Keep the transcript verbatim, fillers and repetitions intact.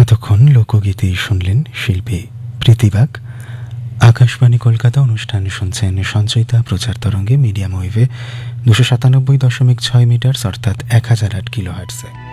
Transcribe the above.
এতক্ষণ লোকগীতি শুনলেন শিল্পী প্রীতিবাগ। আকাশবাণী কলকাতা অনুষ্ঠান শুনছেন সঞ্চয়িতা প্রচার তরঙ্গে মিডিয়াম ওয়েভে দুশো সাতানব্বই দশমিক ছয় মিটার অর্থাৎ এক হাজার আট কিলো হার্টসে।